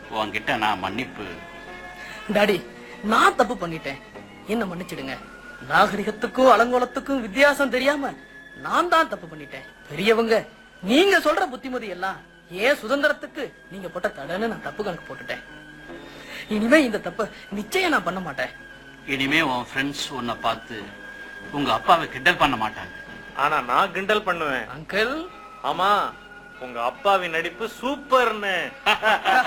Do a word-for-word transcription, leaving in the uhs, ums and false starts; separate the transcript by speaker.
Speaker 1: உன்கிட்ட நான் மன்னிப்பு.
Speaker 2: டாடி, நான் தப்பு பண்ணிட்டேன், என்ன மன்னிச்சிடுங்க. நாகரிகத்துக்கும் அலங்கோலத்துக்கும் வித்தியாசம் தெரியாம நான் தான் தப்பு பண்ணிட்டேன். பெரியவங்க, நீங்க சொல்ற புத்திமதி எல்லாம் ஏன் சுதந்திரத்துக்கு நீங்க போட்ட தடன்னு நான் தப்பு கணக்கு போட்டுட்டேன். இனிமே இந்த தப்ப நிச்சயம் நான் பண்ண மாட்டேன்.
Speaker 1: இனிமே உன் ஃப்ரெண்ட்ஸ் உன்னை பார்த்து உங்க அப்பாவை கிண்டல் பண்ண மாட்டாங்க.
Speaker 3: ஆனா நான் கிண்டல் பண்ணுவேன்.
Speaker 2: அங்கிள்,
Speaker 3: ஆமா, உங்க அப்பாவின் நடிப்பு சூப்பர்னு.